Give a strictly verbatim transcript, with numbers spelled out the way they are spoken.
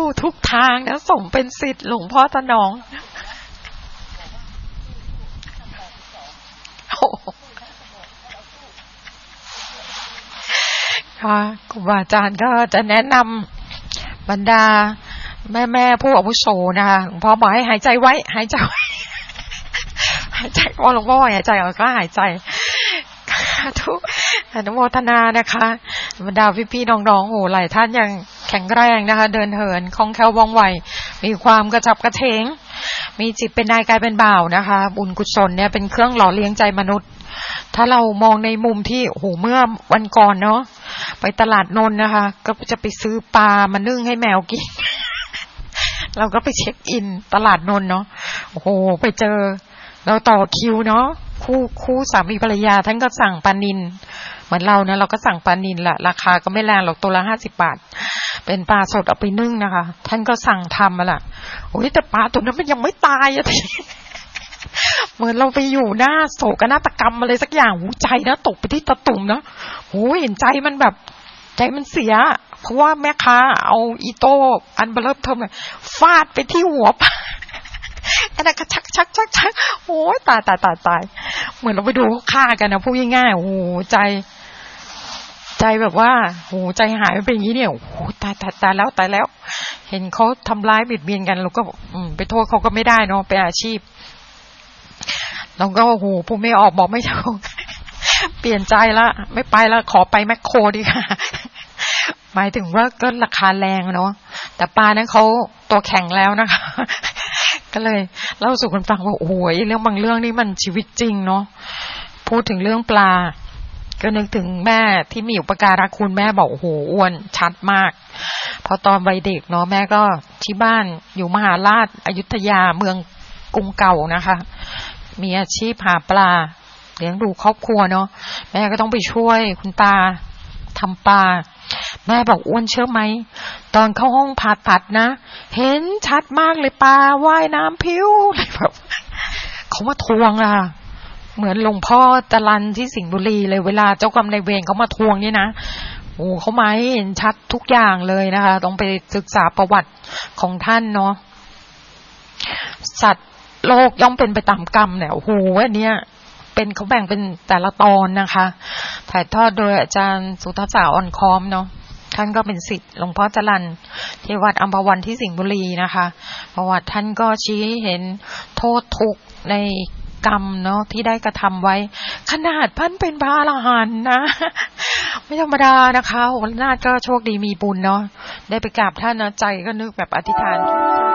ทุกทางนะสมเป็นศิษย์หลวงพ่อถนอมค่ะครูบาอาจารย์ก็จะแนะนำบรรดาแม่แม่ผู้อาวุโสนะคะหลวงพ่อบอกให้หายใจไว้หายใจไว้หายใจพอหลวงพ่อหายใจออกก็หายใจทุกอนุโมทนานะคะบรรดาพี่ๆน้องๆโอ้หลายท่านยังแข็งแรงนะคะเดินเหินคล่องแคล่วว่องไวมีความกระฉับกระเฉงมีจิตเป็นนายกายเป็นบ่าวนะคะบุญกุศลเนี่ยเป็นเครื่องหล่อเลี้ยงใจมนุษย์ถ้าเรามองในมุมที่โอ้โหเมื่อวันก่อนเนาะไปตลาดนนท์นะคะก็จะไปซื้อปลามานึ่งให้แมวกินเราก็ไปเช็คอินตลาดนนท์เนาะโอ้โหไปเจอเราต่อคิวเนาะคู่คู่สามีภรรยาท่านก็สั่งปลานิลเหมือนเรานะเราก็สั่งปลานิลละราคาก็ไม่แรงหรอกตัวละห้าสิบบาทเป็นปลาสดเอาไปนึ่งนะคะท่านก็สั่งทำมาละโอ้ยแต่ปลาตัวนั้นมันยังไม่ตายอะทีเหมือนเราไปอยู่หน้าโศกนาฏกรรมอะไรสักอย่างหูใจนะตกไปที่ตะตุ่มนะโอ้ยเห็นใจมันแบบใจมันเสียเพราะว่าแม่ค้าเอาอีโต้อันเบลเลอร์เทิมเลยฟาดไปที่หัวปลาอันนั้นก็ชักชักชักชักโอ้ยตายตายตายตายเหมือนเราไปดูฆ่ากันนะพูดง่ายๆโอ้ใจใจแบบว่าโอ้ใจหายไปเป็นอย่างนี้เนี่ยโอ้ตายตายตายแล้วตายแล้วเห็นเขาทำร้ายบิดเบียนกันเราก็อืมไปโทษเขาก็ไม่ได้เนาะเป็นอาชีพเราก็โอ้โหพูดไม่ออกบอกไม่ถูกเปลี่ยนใจละไม่ไปละขอไปแมคโครดีค่ะหมายถึงว่าก็ราคาแรงเนาะแต่ปลานั้นเขาตัวแข็งแล้วนะคะก็เลยเล่าสู่กันฟังว่าโอ้โหเรื่องบางเรื่องนี่มันชีวิตจริงเนาะพูดถึงเรื่องปลาก็นึกถึงแม่ที่มีอุปการะคุณแม่บอกโอ้โหอ้วนชัดมากพอตอนวัยเด็กเนาะแม่ก็ที่บ้านอยู่มหาราชอยุธยาเมืองกรุงเก่านะคะมีอาชีพหาปลาเลี้ยงดูครอบครัวเนาะแม่ก็ต้องไปช่วยคุณตาทำปลาแม่บอกอ้วนเชื่อไหมตอนเข้าห้องผ่าตัดนะเห็นชัดมากเลยปลาว่ายน้ำพิ้วอะไรแบบเขามาทวงอะเหมือนหลวงพ่อจรัญที่สิงห์บุรีเลยเวลาเจ้ากรรมนายเวรเขามาทวงนี่นะโอ้เขามาเห็นชัดทุกอย่างเลยนะคะต้องไปศึกษาประวัติของท่านเนาะสัตว์โลกย่อมเป็นไปตามกรรมเนี่ยโอ้โหอันเนี้ยเป็นเขาแบ่งเป็นแต่ละตอนนะคะถ่ายทอดโดยอาจารย์สุทัศน์อ่อนค้อมเนาะท่านก็เป็นศิษย์หลวงพ่อจรัญที่วัดอัมพวันที่สิงห์บุรีนะคะประวัติท่านก็ชี้เห็นโทษทุกข์ในกรรมเนาะที่ได้กระทำไว้ขนาดท่านเป็นพระอรหันต์นะไม่ธรรมดานะคะโหนาฏก็โชคดีมีบุญเนาะได้ไปกราบท่านนะใจก็นึกแบบอธิษฐาน